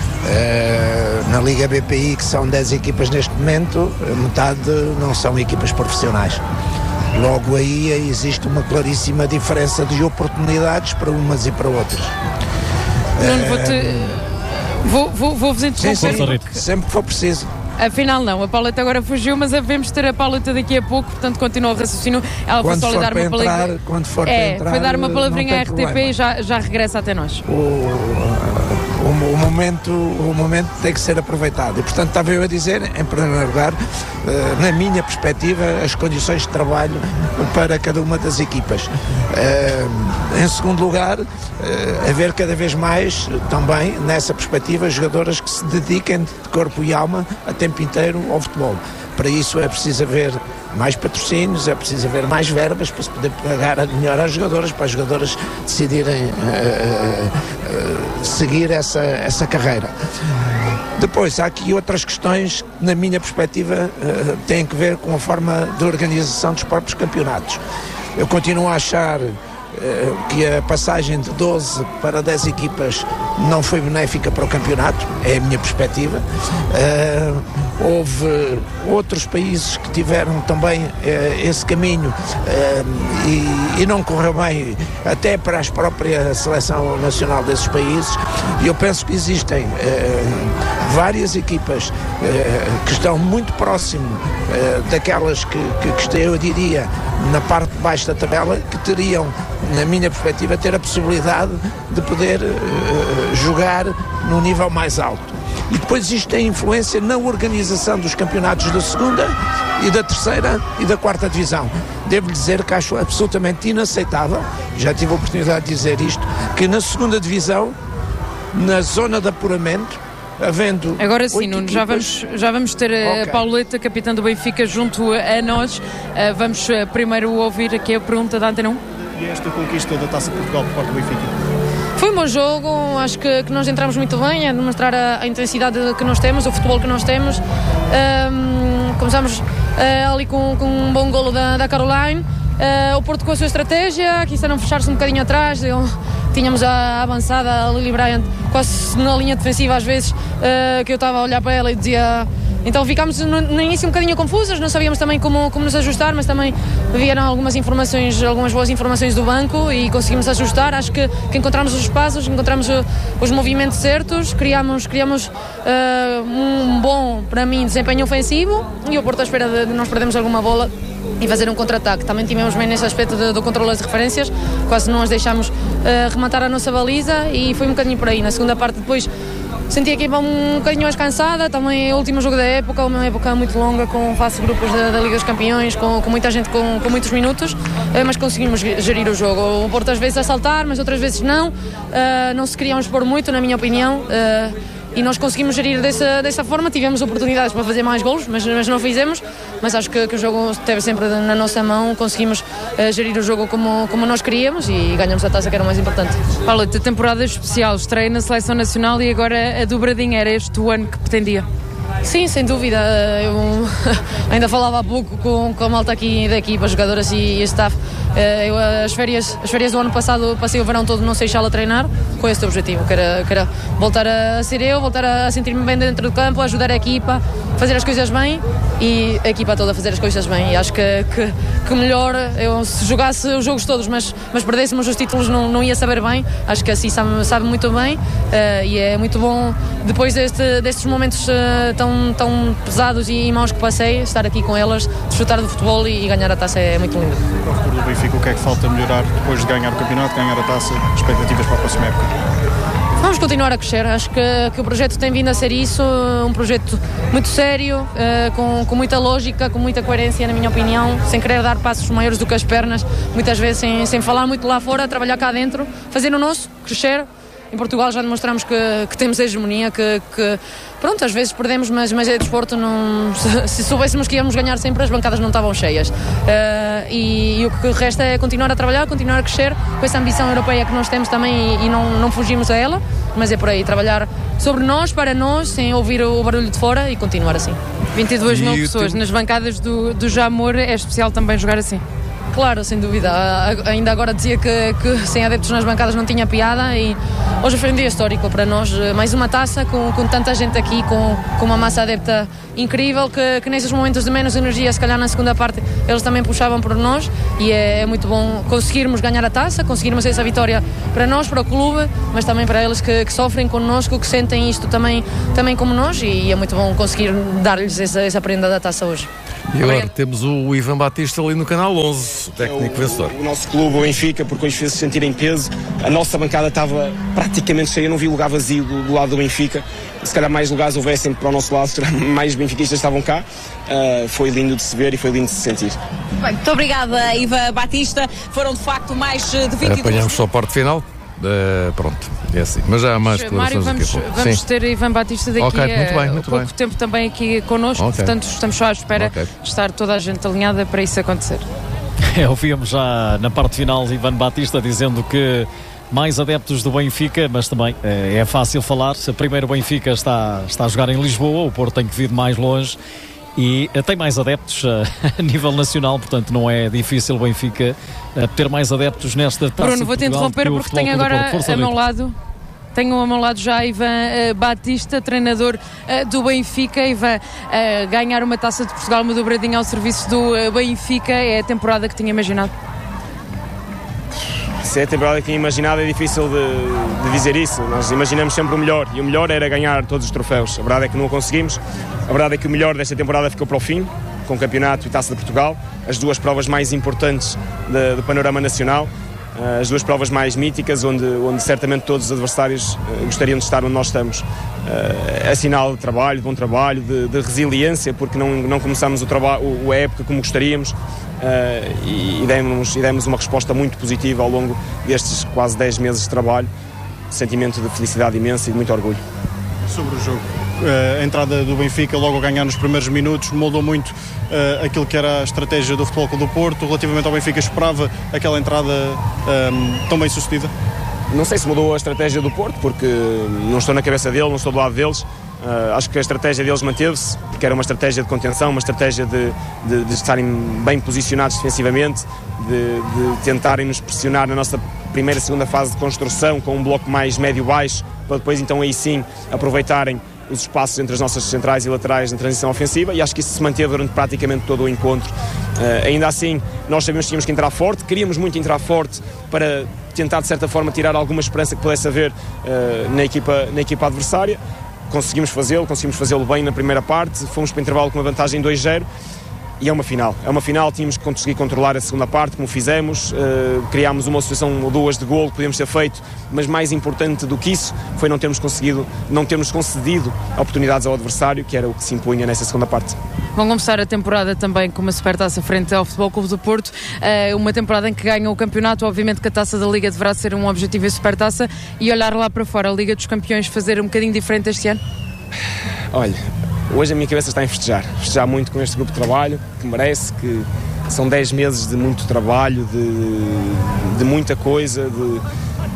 Uh, na Liga B P I, que são dez equipas neste momento, metade não são equipas profissionais. Logo aí existe uma claríssima diferença de oportunidades para umas e para outras. Nuno, vou-te... Vou, vou, vou-vos interromper. Sim, sim, sempre que for preciso. Afinal não, a Pauleta agora fugiu, mas devemos ter a Pauleta daqui a pouco, portanto continua o raciocínio. Ela quando foi só lhe dar uma palavrinha. Quando for é, para entrar, foi dar uma palavrinha à R T P problema. e já, já regressa até nós. O, o, o, momento, o momento tem que ser aproveitado. E portanto estava eu a dizer, em primeiro lugar, na minha perspectiva, as condições de trabalho para cada uma das equipas. Em segundo lugar, haver cada vez mais também, nessa perspectiva, jogadoras que se dediquem de corpo e alma a tempo inteiro ao futebol. Para isso é preciso haver mais patrocínios, é preciso haver mais verbas para se poder pagar melhor às jogadoras, para as jogadoras decidirem uh, uh, seguir essa, essa carreira. Depois, há aqui outras questões que, na minha perspectiva, uh, têm que ver com a forma de organização dos próprios campeonatos. Eu continuo a achar que a passagem de doze para dez equipas não foi benéfica para o campeonato, é a minha perspectiva. Uh, houve outros países que tiveram também uh, esse caminho uh, e, e não correu bem até para a própria seleção nacional desses países, e eu penso que existem uh, várias equipas uh, que estão muito próximo uh, daquelas que, que, que estão, eu diria, na parte de baixo da tabela, que teriam, na minha perspectiva, ter a possibilidade de poder uh, jogar no nível mais alto. E depois isto tem influência na organização dos campeonatos da segunda e da terceira e da quarta divisão. Devo dizer que acho absolutamente inaceitável, já tive a oportunidade de dizer isto, que na segunda divisão, na zona de apuramento, havendo agora sim, Nuno, equipas... já vamos, já vamos ter a okay. Pauleta, capitã do Benfica, junto a nós. Uh, vamos uh, primeiro ouvir aqui a pergunta da Antena um. E esta conquista da Taça de Portugal por parte do Benfica? Foi um bom jogo, acho que, que nós entramos muito bem, é demonstrar a, a intensidade que nós temos, o futebol que nós temos. Um, começamos uh, ali com, com um bom golo da, da Caroline. Uh, o Porto com a sua estratégia, quiseram fechar-se um bocadinho atrás. Eu, tínhamos a avançada, a Lily Bryant, quase na linha defensiva às vezes, uh, que eu estava a olhar para ela e dizia... Então ficámos no, no início um bocadinho confusas, não sabíamos também como, como nos ajustar, mas também vieram algumas informações, algumas boas informações do banco e conseguimos ajustar. Acho que, que encontramos os espaços, encontramos o, os movimentos certos, criamos, criamos uh, um bom, para mim, desempenho ofensivo, e o Porto à espera de, de nós perdermos alguma bola e fazer um contra-ataque. Também tivemos bem nesse aspecto de, do controle das referências, quase não as deixámos uh, rematar a nossa baliza, e foi um bocadinho por aí. Na segunda parte depois senti a equipa um bocadinho mais cansada, também é o último jogo da época, uma época muito longa, com face grupos da, da Liga dos Campeões, com, com muita gente com, com muitos minutos, uh, mas conseguimos gerir o jogo. O Porto às vezes a saltar, mas outras vezes não, uh, não se queriam expor muito, na minha opinião, uh, e nós conseguimos gerir dessa, dessa forma. Tivemos oportunidades para fazer mais golos, mas, mas não fizemos, mas acho que, que o jogo esteve sempre na nossa mão, conseguimos uh, gerir o jogo como, como nós queríamos e ganhamos a taça, que era o mais importante. Paulo, a temporada especial, estreia na Seleção Nacional e agora a dobradinha, era este o ano que pretendia? Sim, sem dúvida. Eu ainda falava há pouco com, com a malta aqui da equipa, jogadoras e, e staff. Eu, as, férias, as férias do ano passado passei o verão todo no Seixal a treinar com esse objetivo, que era, que era voltar a ser eu, voltar a sentir-me bem dentro do campo, ajudar a equipa, fazer as coisas bem, e a equipa toda a fazer as coisas bem. E acho que, que, que melhor, eu, se jogasse os jogos todos, mas, mas perdêssemos os títulos, não, não ia saber bem. Acho que assim sabe, sabe muito bem, uh, e é muito bom depois deste, destes momentos uh, tão tão, tão pesados e maus que passei, estar aqui com elas, desfrutar do futebol e, e ganhar a taça é muito lindo. Para o futuro do Benfica, o que é que falta melhorar depois de ganhar o campeonato, ganhar a taça, expectativas para a próxima época? Vamos continuar a crescer, acho que, que o projeto tem vindo a ser isso, um projeto muito sério, uh, com, com muita lógica, com muita coerência, na minha opinião, sem querer dar passos maiores do que as pernas, muitas vezes sem, sem falar muito lá fora, trabalhar cá dentro, fazer o nosso, crescer. Em Portugal já demonstramos que, que temos a hegemonia, que, que pronto, às vezes perdemos, mas, mas é desporto, não, se, se soubéssemos que íamos ganhar sempre, as bancadas não estavam cheias. Uh, e, e o que resta é continuar a trabalhar, continuar a crescer, com essa ambição europeia que nós temos também e, e não, não fugimos a ela, mas é por aí, trabalhar sobre nós, para nós, sem ouvir o barulho de fora e continuar assim. vinte e duas mil E pessoas tem- nas bancadas do, do Jamor, é especial também jogar assim. Claro, sem dúvida. A- Ainda agora dizia que, que sem adeptos nas bancadas não tinha piada e hoje foi um dia histórico para nós. Mais uma taça com, com tanta gente aqui, com, com uma massa adepta incrível, que, que nesses momentos de menos energia, se calhar na segunda parte, eles também puxavam por nós e é, é muito bom conseguirmos ganhar a taça, conseguirmos essa vitória para nós, para o clube, mas também para eles que, que sofrem connosco, que sentem isto também, também como nós e é muito bom conseguir dar-lhes essa, essa prenda da taça hoje. E agora temos o Ivan Batista ali no canal onze, o técnico vencedor. O nosso clube, o Benfica, porque hoje fez-se sentir em peso. A nossa bancada estava praticamente cheia, não vi lugar vazio do, do lado do Benfica. Se calhar mais lugares houvessem para o nosso lado, se calhar mais benfiquistas estavam cá. Uh, foi lindo de se ver e foi lindo de se sentir. Bem, muito obrigada, Iva Batista. Foram de facto mais de vinte e dois. Apanhamos só a parte final. Uh, pronto, é assim. Mas já há mais Mário, declarações vamos, daqui a pouco. vamos Sim. ter Ivan Batista daqui Ok, muito bem, a muito pouco bem. tempo também aqui connosco, Ok. portanto estamos só à espera Ok. de estar toda a gente alinhada para isso acontecer. Ouvimos já na parte final Ivan Batista dizendo que mais adeptos do Benfica, mas também eh, é fácil falar. Se primeiro o Benfica está, está a jogar em Lisboa, o Porto tem que vir de mais longe e eh, tem mais adeptos eh, a nível nacional, portanto não é difícil o Benfica eh, ter mais adeptos nesta taça. Bruno, vou-te de Portugal interromper que o porque Futebol tenho Clube do agora Porto. Força, a meu Rita. lado tenho ao meu lado já Ivan uh, Batista, treinador uh, do Benfica. Ivan, uh, ganhar uma taça de Portugal, uma dobradinha ao serviço do uh, Benfica, é a temporada que tinha imaginado? Se é a temporada que tinha imaginado, é difícil de, de dizer isso. Nós imaginamos sempre o melhor e o melhor era ganhar todos os troféus. A verdade é que não o conseguimos. A verdade é que o melhor desta temporada ficou para o fim, com o campeonato e taça de Portugal, as duas provas mais importantes de, do panorama nacional. As duas provas mais míticas, onde, onde certamente todos os adversários uh, gostariam de estar onde nós estamos. Uh, é sinal de trabalho, de bom trabalho, de, de resiliência, porque não, não começamos o traba- o, a época como gostaríamos uh, e, e, demos, e demos uma resposta muito positiva ao longo destes quase dez meses de trabalho. Sentimento de felicidade imensa e de muito orgulho. Sobre o jogo, a entrada do Benfica logo a ganhar nos primeiros minutos moldou muito uh, aquilo que era a estratégia do Futebol Clube do Porto. Relativamente ao Benfica, esperava aquela entrada um, tão bem sucedida? Não sei se mudou a estratégia do Porto, porque não estou na cabeça dele, não estou do lado deles. Uh, acho que a estratégia deles manteve-se, porque era uma estratégia de contenção, uma estratégia de, de, de estarem bem posicionados defensivamente, de, de tentarem nos pressionar na nossa primeira, segunda fase de construção, com um bloco mais médio-baixo, para depois então aí sim aproveitarem os espaços entre as nossas centrais e laterais na transição ofensiva, e acho que isso se manteve durante praticamente todo o encontro. Uh, ainda assim, nós sabemos que tínhamos que entrar forte, queríamos muito entrar forte para tentar de certa forma tirar alguma esperança que pudesse haver uh, na, equipa, na equipa adversária. Conseguimos fazê-lo, conseguimos fazê-lo bem na primeira parte, fomos para o intervalo com uma vantagem dois zero e é uma final. É uma final, tínhamos que conseguir controlar a segunda parte, como fizemos, uh, criámos uma associação ou duas de golo que podíamos ter feito, mas mais importante do que isso foi não termos conseguido, não termos concedido oportunidades ao adversário, que era o que se impunha nessa segunda parte. Vão começar a temporada também com uma supertaça frente ao Futebol Clube do Porto, uh, uma temporada em que ganham o campeonato. Obviamente que a taça da Liga deverá ser um objetivo, a supertaça, e olhar lá para fora, a Liga dos Campeões, fazer um bocadinho diferente este ano? Olha, hoje a minha cabeça está em festejar, festejar muito com este grupo de trabalho, que merece, que são dez meses de muito trabalho, de, de muita coisa, de, uh,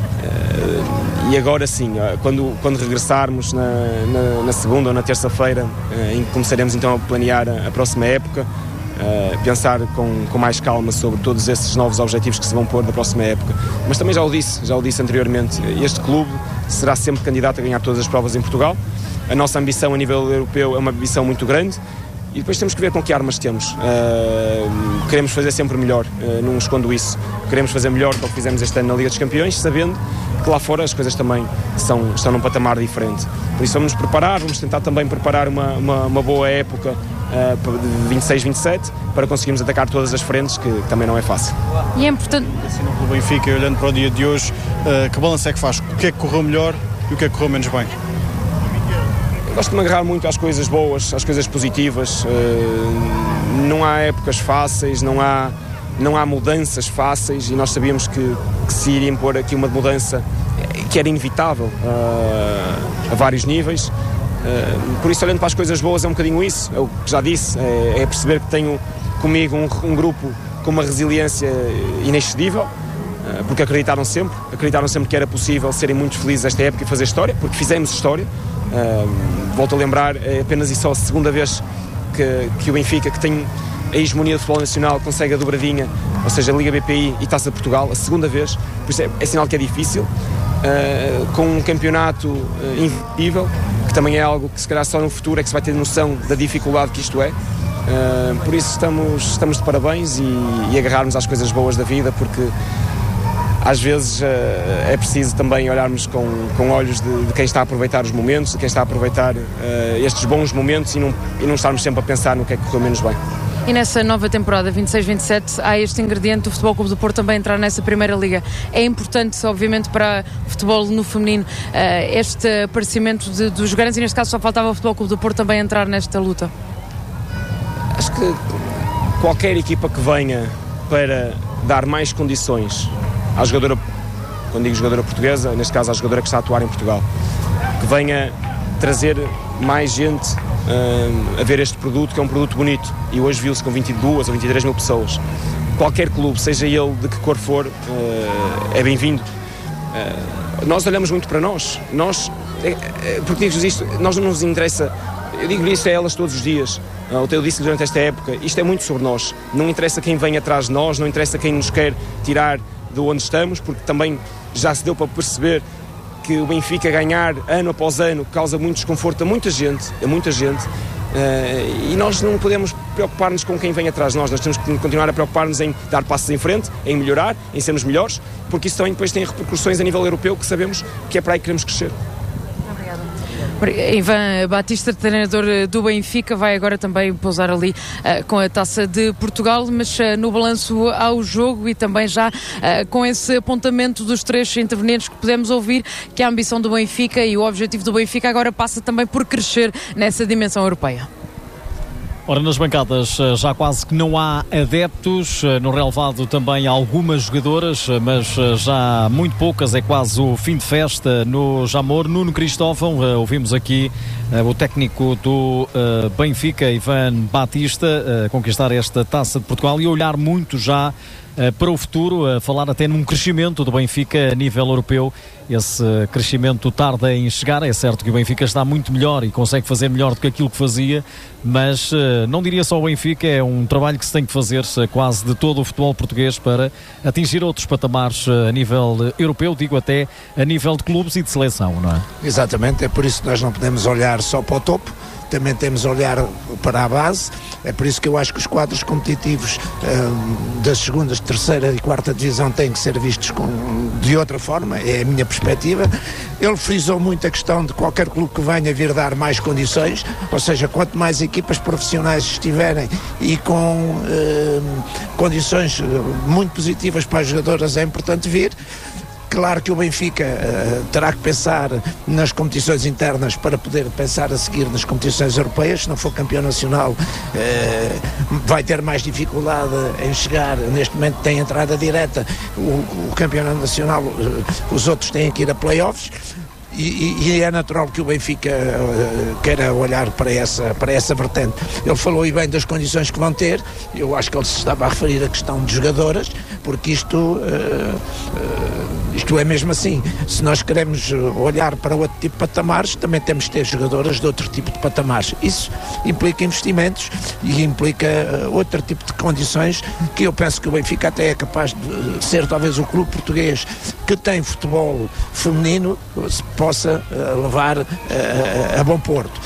e agora sim, quando, quando regressarmos na, na, na segunda ou na terça-feira, uh, em que começaremos então a planear a, a próxima época, uh, pensar com, com mais calma sobre todos esses novos objetivos que se vão pôr da próxima época. Mas também já o disse, já o disse anteriormente, este clube será sempre candidato a ganhar todas as provas em Portugal. A nossa ambição a nível europeu é uma ambição muito grande e depois temos que ver com que armas temos. Uh, queremos fazer sempre melhor, uh, não escondo isso. Queremos fazer melhor do que fizemos este ano na Liga dos Campeões, sabendo que lá fora as coisas também são, estão num patamar diferente. Por isso vamos nos preparar, vamos tentar também preparar uma, uma, uma boa época uh, de vinte e seis, vinte e sete, para conseguirmos atacar todas as frentes, que, que também não é fácil. E é importante... Assim, no Benfica, olhando para o dia de hoje, uh, que balanço é que faz? O que é que correu melhor e o que é que correu menos bem? Gosto de me agarrar muito às coisas boas, às coisas positivas. Uh, não há épocas fáceis, não há, não há mudanças fáceis, e nós sabíamos que, que se iria impor aqui uma mudança que era inevitável uh, a vários níveis. Uh, por isso, olhando para as coisas boas, é um bocadinho isso. É o que já disse, é, é perceber que tenho comigo um, um grupo com uma resiliência inexcedível, uh, porque acreditaram sempre, acreditaram sempre que era possível serem muito felizes esta época e fazer história, porque fizemos história. Uh, volto a lembrar, é apenas e só a segunda vez que, que o Benfica, que tem a hegemonia do futebol nacional, consegue a dobradinha, ou seja, a Liga B P I e Taça de Portugal, a segunda vez. Por isso é, é sinal que é difícil, uh, com um campeonato uh, invisível, que também é algo que se calhar só no futuro é que se vai ter noção da dificuldade que isto é. Uh, por isso estamos, estamos de parabéns, e, e agarrarmos às coisas boas da vida, porque às vezes uh, é preciso também olharmos com, com olhos de, de quem está a aproveitar os momentos, de quem está a aproveitar uh, estes bons momentos, e não, e não estarmos sempre a pensar no que é que correu menos bem. E nessa nova temporada vinte e seis vinte e sete há este ingrediente do Futebol Clube do Porto também entrar nessa primeira liga. É importante, obviamente, para o futebol no feminino, uh, este aparecimento de, dos grandes, e neste caso só faltava o Futebol Clube do Porto também entrar nesta luta. Acho que qualquer equipa que venha para dar mais condições à jogadora, quando digo jogadora portuguesa, neste caso à jogadora que está a atuar em Portugal, que venha trazer mais gente uh, a ver este produto, que é um produto bonito, e hoje viu-se com vinte e duas ou vinte e três mil pessoas. Qualquer clube, seja ele de que cor for, uh, é bem-vindo. Uh, nós olhamos muito para nós, nós, é, é, porque digo isto, nós não nos interessa, eu digo isso a elas todos os dias, uh, eu disse durante esta época, isto é muito sobre nós, não interessa quem vem atrás de nós, não interessa quem nos quer tirar de onde estamos, porque também já se deu para perceber que o Benfica ganhar ano após ano causa muito desconforto a muita gente, a muita gente, uh, e nós não podemos preocupar-nos com quem vem atrás de nós, nós temos que continuar a preocupar-nos em dar passos em frente, em melhorar, em sermos melhores, porque isso também depois tem repercussões a nível europeu, que sabemos que é para aí que queremos crescer. Ivan Batista, treinador do Benfica, vai agora também pousar ali uh, com a Taça de Portugal, mas uh, no balanço ao jogo, e também já uh, com esse apontamento dos três intervenientes que pudemos ouvir, que a ambição do Benfica e o objetivo do Benfica agora passa também por crescer nessa dimensão europeia. Ora, nas bancadas já quase que não há adeptos, no relevado também há algumas jogadoras, mas já muito poucas, é quase o fim de festa no Jamor. Nuno Cristóvão, ouvimos aqui o técnico do Benfica, Ivan Batista, conquistar esta Taça de Portugal e olhar muito já para o futuro, a falar até num crescimento do Benfica a nível europeu. Esse crescimento tarda em chegar. É certo que o Benfica está muito melhor e consegue fazer melhor do que aquilo que fazia, mas não diria só o Benfica, é um trabalho que se tem que fazer quase de todo o futebol português para atingir outros patamares a nível europeu, digo até a nível de clubes e de seleção, não é? Exatamente, é por isso que nós não podemos olhar só para o topo, também temos a olhar para a base. É por isso que eu acho que os quadros competitivos um, das segundas, terceira e quarta divisão têm que ser vistos com, de outra forma, é a minha perspectiva. Ele frisou muito a questão de qualquer clube que venha vir dar mais condições, ou seja, quanto mais equipas profissionais estiverem e com um, condições muito positivas para as jogadoras, é importante vir. Claro que o Benfica uh, terá que pensar nas competições internas para poder pensar a seguir nas competições europeias. Se não for campeão nacional, uh, vai ter mais dificuldade em chegar. Neste momento tem entrada direta, o, o campeonato nacional, uh, os outros têm que ir a play-offs. E, e é natural que o Benfica uh, queira olhar para essa, para essa vertente. Ele falou e bem das condições que vão ter. Eu acho que ele se estava a referir à questão de jogadoras, porque isto, uh, uh, isto é mesmo assim. Se nós queremos olhar para outro tipo de patamares, também temos que ter jogadoras de outro tipo de patamares. Isso implica investimentos e implica uh, outro tipo de condições, que eu penso que o Benfica até é capaz de ser talvez o clube português que tem futebol feminino, se possa uh, levar uh, a bom porto.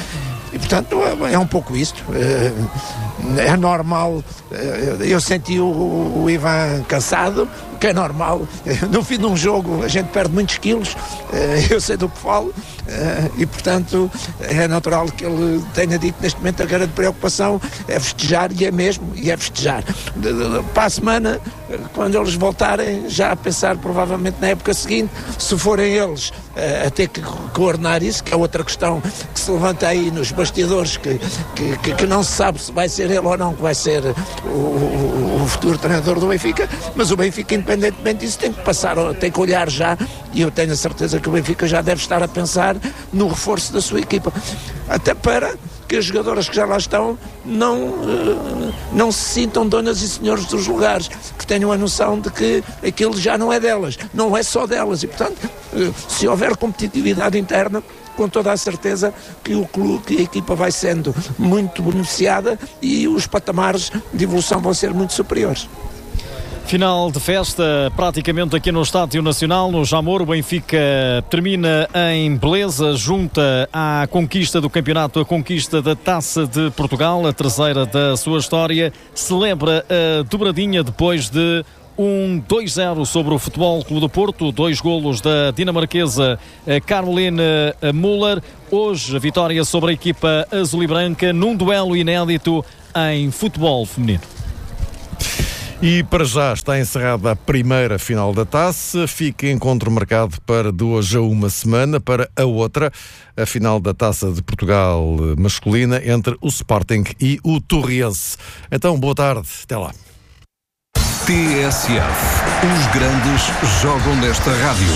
E portanto é um pouco isto. É normal, eu senti o, o Ivan cansado, que é normal. No fim de um jogo a gente perde muitos quilos, eu sei do que falo, e portanto é natural que ele tenha dito neste momento a grande preocupação é festejar, e é mesmo, e é festejar. Para a semana, quando eles voltarem, já a pensar provavelmente na época seguinte, se forem eles a ter que coordenar isso, que é outra questão que se levanta aí nos bastidores, que, que, que, que não se sabe se vai ser ele ou não que vai ser o, o, o futuro treinador do Benfica, mas o Benfica, independentemente disso, tem que passar, tem que olhar já, e eu tenho a certeza que o Benfica já deve estar a pensar no reforço da sua equipa, até para que as jogadoras que já lá estão não, não se sintam donas e senhores dos lugares, que tenham a noção de que aquilo já não é delas, não é só delas, e portanto, se houver competitividade interna, com toda a certeza que o clube, que a equipa vai sendo muito beneficiada e os patamares de evolução vão ser muito superiores. Final de festa praticamente aqui no Estádio Nacional, no Jamor. O Benfica termina em beleza, junta à conquista do campeonato, a conquista da Taça de Portugal, a terceira da sua história. Celebra a dobradinha depois de um dois zero sobre o Futebol Clube do Porto, dois golos da dinamarquesa Caroline Müller. Hoje a vitória sobre a equipa azul e branca num duelo inédito em futebol feminino. E para já está encerrada a primeira final da Taça. Fica encontro marcado para de hoje a uma semana, para a outra, a final da Taça de Portugal masculina entre o Sporting e o Torriense. Então, boa tarde, até lá. T S F. Os grandes jogam nesta rádio.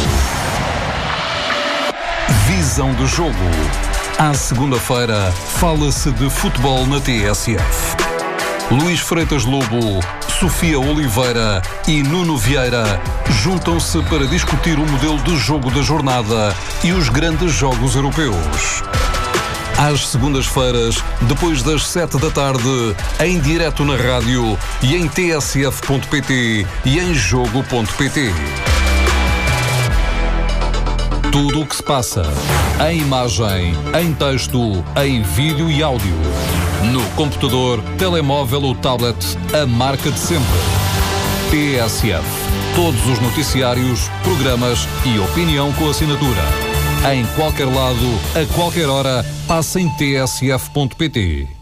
Visão do jogo. À segunda-feira, fala-se de futebol na T S F. Luís Freitas Lobo, Sofia Oliveira e Nuno Vieira juntam-se para discutir o modelo de jogo da jornada e os grandes jogos europeus. Às segundas-feiras, depois das sete da tarde, em direto na rádio e em t s f ponto p t e em jogo ponto p t. Tudo o que se passa, em imagem, em texto, em vídeo e áudio. No computador, telemóvel ou tablet, a marca de sempre. T S F. Todos os noticiários, programas e opinião com assinatura. Em qualquer lado, a qualquer hora, passa em t s f ponto p t.